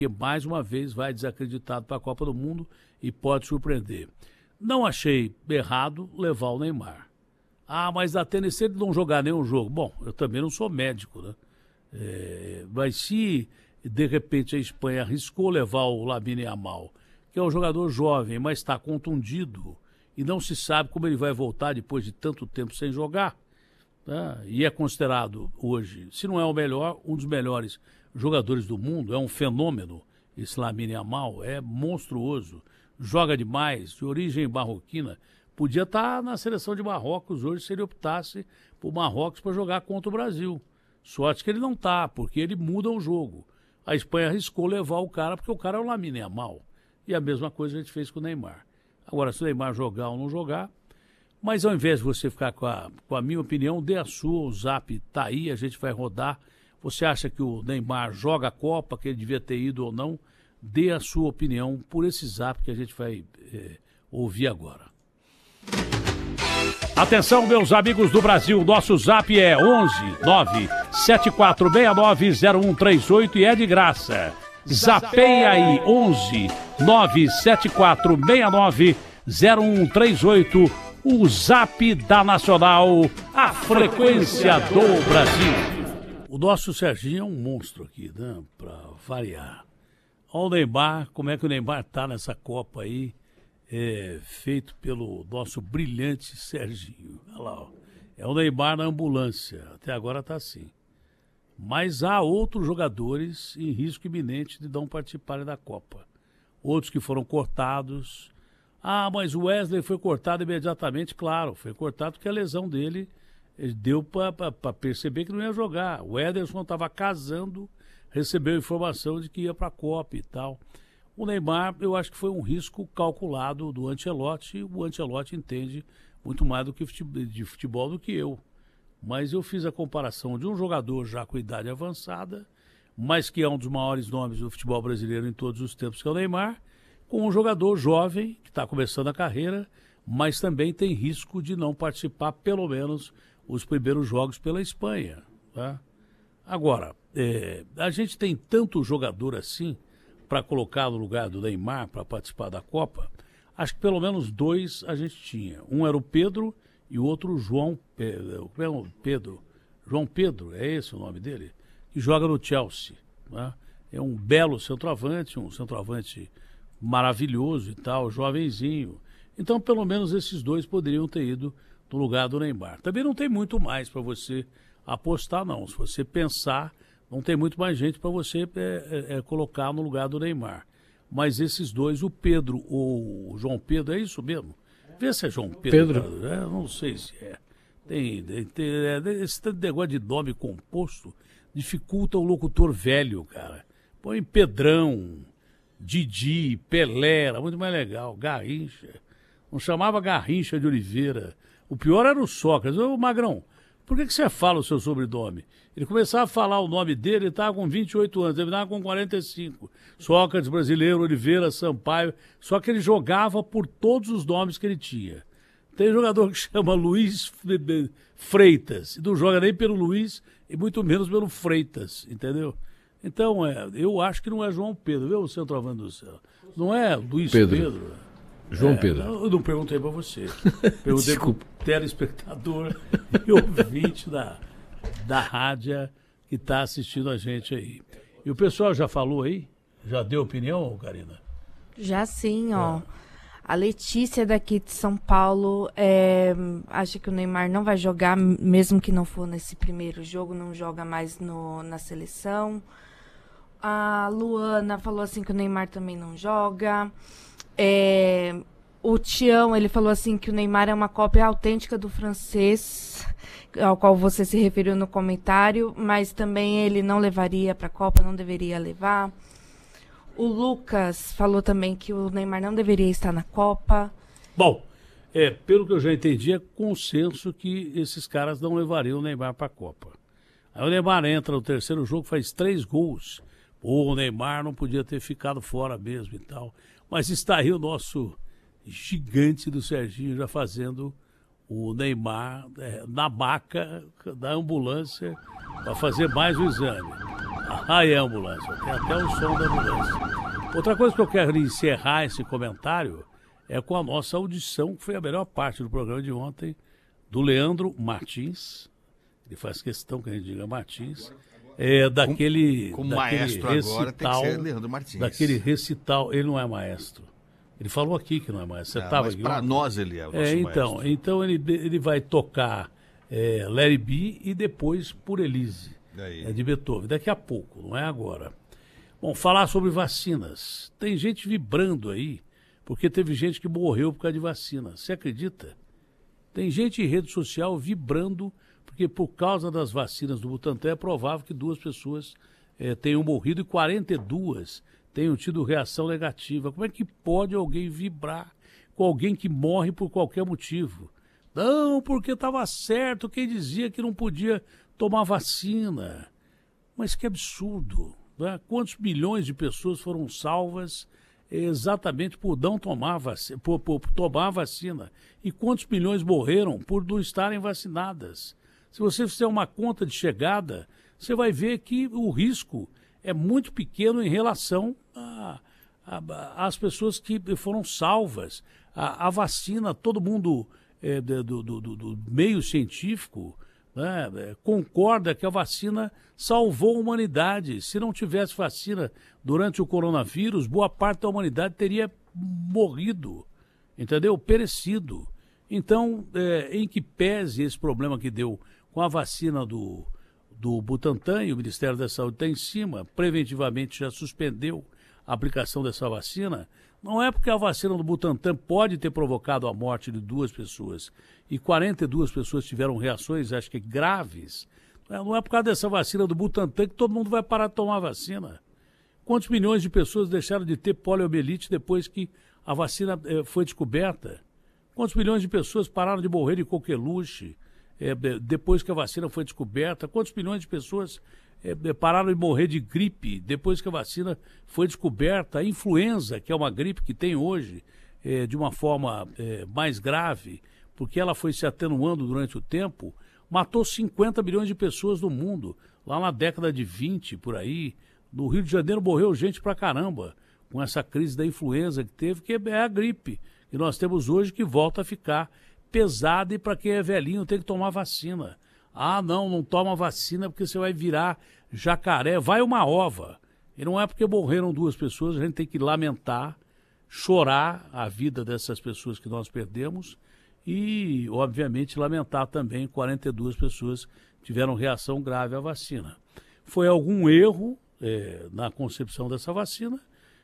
que mais uma vez vai desacreditado para a Copa do Mundo e pode surpreender. Não achei errado levar o Neymar. Ah, mas a tendência de não jogar nenhum jogo. Bom, eu também não sou médico, né? Mas se de repente a Espanha arriscou levar o Lamine Yamal, que é um jogador jovem, mas está contundido e não se sabe como ele vai voltar depois de tanto tempo sem jogar, tá? E é considerado hoje, se não é o melhor, um dos melhores jogadores do mundo, é um fenômeno. Esse Lamine Yamal é monstruoso, joga demais, de origem marroquina. Podia estar na seleção de Marrocos hoje se ele optasse por Marrocos para jogar contra o Brasil. Sorte que ele não está, porque ele muda o jogo. A Espanha arriscou levar o cara, porque o cara é o Lamine Yamal. E a mesma coisa a gente fez com o Neymar. Agora, se o Neymar jogar ou não jogar, mas ao invés de você ficar com a minha opinião, dê a sua, o Zap está aí, a gente vai rodar. Você acha que o Neymar joga a Copa, que ele devia ter ido ou não? Dê a sua opinião por esse Zap que a gente vai ouvir agora. Atenção, meus amigos do Brasil, nosso Zap é 11 974690138 e é de graça. Zapeia aí, 11 974690138, o Zap da Nacional, a frequência do Brasil. O nosso Serginho é um monstro aqui, né? Pra variar. Olha o Neymar, como é que o Neymar tá nessa Copa aí, feito pelo nosso brilhante Serginho. Olha lá, ó. É o Neymar na ambulância, até agora tá assim. Mas há outros jogadores em risco iminente de não participarem da Copa. Outros que foram cortados. Ah, mas o Wesley foi cortado imediatamente, claro, foi cortado porque a lesão dele deu para perceber que não ia jogar. O Ederson estava casando, recebeu informação de que ia para a Copa e tal. O Neymar, eu acho que foi um risco calculado do Ancelotti. O Ancelotti entende muito mais de futebol do que eu. Mas eu fiz a comparação de um jogador já com idade avançada, mas que é um dos maiores nomes do futebol brasileiro em todos os tempos, que é o Neymar, com um jogador jovem, que está começando a carreira, mas também tem risco de não participar, pelo menos, os primeiros jogos pela Espanha. Tá? Agora, a gente tem tanto jogador assim, para colocar no lugar do Neymar, para participar da Copa, acho que pelo menos dois a gente tinha. Um era o Pedro e o outro João Pedro. João Pedro, é esse o nome dele? Que joga no Chelsea. Né? É um belo centroavante, um centroavante maravilhoso e tal, jovenzinho. Então, pelo menos esses dois poderiam ter ido no lugar do Neymar. Também não tem muito mais para você apostar, não. Se você pensar, não tem muito mais gente para você colocar no lugar do Neymar. Mas esses dois, o Pedro ou o João Pedro, é isso mesmo? Vê se é João Pedro. Não sei se é. Esse negócio de nome composto dificulta o locutor velho, cara. Põe Pedrão, Didi, Pelé, era muito mais legal. Garrincha. Não chamava Garrincha de Oliveira. O pior era o Sócrates. Ô, Magrão, por que você fala o seu sobrenome? Ele começava a falar o nome dele, ele estava com 28 anos, ele estava com 45. Sócrates, Brasileiro, Oliveira, Sampaio. Só que ele jogava por todos os nomes que ele tinha. Tem jogador que chama Luiz Freitas, e não joga nem pelo Luiz, e muito menos pelo Freitas, entendeu? Então, eu acho que não é João Pedro, viu, o centroavante do céu? Não é Luiz Pedro. João Pedro. Eu não perguntei para você. Perguntei para o telespectador e ouvinte da rádio que está assistindo a gente aí. E o pessoal já falou aí? Já deu opinião, Karina? Já sim, ó. A Letícia daqui de São Paulo acha que o Neymar não vai jogar, mesmo que não for nesse primeiro jogo, não joga mais na seleção. A Luana falou assim que o Neymar também não joga. O Tião, ele falou assim que o Neymar é uma cópia autêntica do francês, ao qual você se referiu no comentário, mas também ele não levaria para a Copa, não deveria levar. O Lucas falou também que o Neymar não deveria estar na Copa. Bom, pelo que eu já entendi, é consenso que esses caras não levariam o Neymar para a Copa. Aí o Neymar entra no terceiro jogo, faz 3 gols. O Neymar não podia ter ficado fora mesmo e tal. Mas está aí o nosso gigante do Serginho já fazendo o Neymar na maca da ambulância para fazer mais um exame. Aí é a ambulância, tem até o som da ambulância. Outra coisa que eu quero encerrar esse comentário é com a nossa audição, que foi a melhor parte do programa de ontem, do Leandro Martins. Ele faz questão que a gente diga Martins. Daquele maestro recital, agora tem que ser Leandro Martins. Daquele recital, ele não é maestro. Ele falou aqui que não é maestro. Você estava aqui. Para nós ele é o nosso maestro. Então ele vai tocar Let It Be e depois Por Elise. De Beethoven. Daqui a pouco, não é agora. Bom, falar sobre vacinas. Tem gente vibrando aí, porque teve gente que morreu por causa de vacina. Você acredita? Tem gente em rede social vibrando, porque por causa das vacinas do Butantan é provável que 2 pessoas tenham morrido e 42 tenham tido reação negativa. Como é que pode alguém vibrar com alguém que morre por qualquer motivo? Não, porque estava certo quem dizia que não podia tomar vacina. Mas que absurdo, né? Quantos milhões de pessoas foram salvas exatamente por não tomar vacina, por tomar a vacina? E quantos milhões morreram por não estarem vacinadas? Se você fizer uma conta de chegada, você vai ver que o risco é muito pequeno em relação às pessoas que foram salvas. A vacina, todo mundo do meio científico, né, concorda que a vacina salvou a humanidade. Se não tivesse vacina durante o coronavírus, boa parte da humanidade teria morrido, entendeu? Perecido. Então, em que pese esse problema que deu com a vacina do Butantan, e o Ministério da Saúde está em cima, preventivamente já suspendeu a aplicação dessa vacina, não é porque a vacina do Butantan pode ter provocado a morte de 2 pessoas e 42 pessoas tiveram reações, acho que graves. Não é por causa dessa vacina do Butantan que todo mundo vai parar de tomar a vacina. Quantos milhões de pessoas deixaram de ter poliomielite depois que a vacina foi descoberta? Quantos milhões de pessoas pararam de morrer de coqueluche depois que a vacina foi descoberta? Quantos milhões de pessoas pararam de morrer de gripe depois que a vacina foi descoberta? A influenza, que é uma gripe que tem hoje de uma forma mais grave, porque ela foi se atenuando durante o tempo, matou 50 milhões de pessoas no mundo. Lá na década de 20, por aí, no Rio de Janeiro morreu gente pra caramba com essa crise da influenza que teve, que é a gripe que nós temos hoje, que volta a ficar pesada, e para quem é velhinho tem que tomar vacina. Ah, não toma vacina porque você vai virar jacaré, vai uma ova. E não é porque morreram 2 pessoas, a gente tem que lamentar, chorar a vida dessas pessoas que nós perdemos e, obviamente, lamentar também 42 pessoas que tiveram reação grave à vacina. Foi algum erro na concepção dessa vacina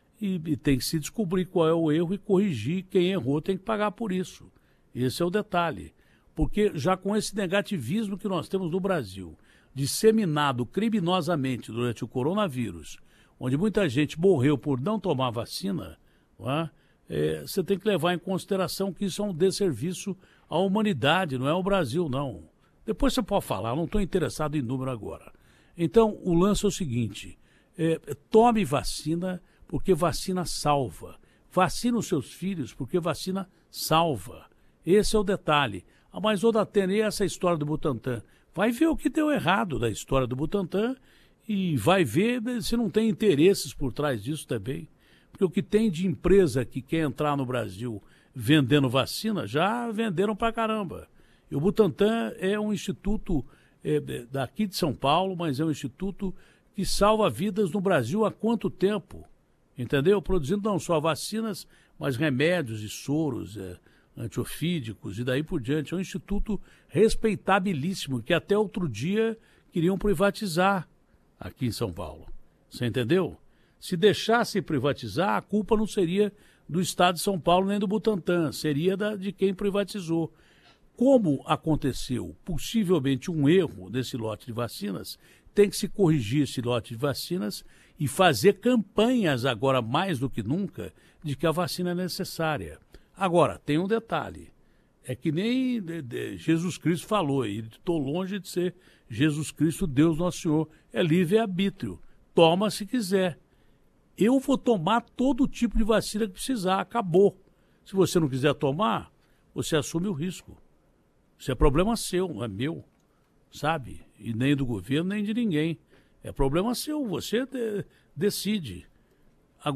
e tem que se descobrir qual é o erro e corrigir. Quem errou tem que pagar por isso. Esse é o detalhe. Porque já com esse negativismo que nós temos no Brasil, disseminado criminosamente durante o coronavírus, onde muita gente morreu por não tomar vacina, não é? Você tem que levar em consideração que isso é um desserviço à humanidade, não é ao Brasil, não. Depois você pode falar, não estou interessado em número agora. Então, o lance é o seguinte, tome vacina, porque vacina salva. Vacina os seus filhos, porque vacina salva. Esse é o detalhe. Mas, ô Datena, essa história do Butantan? Vai ver o que deu errado da história do Butantan e vai ver se não tem interesses por trás disso também. Porque o que tem de empresa que quer entrar no Brasil vendendo vacina, já venderam pra caramba. E o Butantan é um instituto daqui de São Paulo, mas é um instituto que salva vidas no Brasil há quanto tempo? Entendeu? Produzindo não só vacinas, mas remédios e soros, antiofídicos e daí por diante. É um instituto respeitabilíssimo, que até outro dia queriam privatizar aqui em São Paulo. Você entendeu? Se deixasse privatizar, a culpa não seria do Estado de São Paulo nem do Butantan, seria de quem privatizou. Como aconteceu possivelmente um erro desse lote de vacinas, tem que se corrigir esse lote de vacinas e fazer campanhas agora mais do que nunca de que a vacina é necessária. Agora, tem um detalhe, é que nem Jesus Cristo falou, e estou longe de ser Jesus Cristo, Deus Nosso Senhor, é livre-arbítrio, toma se quiser. Eu vou tomar todo tipo de vacina que precisar, acabou. Se você não quiser tomar, você assume o risco. Isso é problema seu, não é meu, sabe? E nem do governo, nem de ninguém. É problema seu, você decide.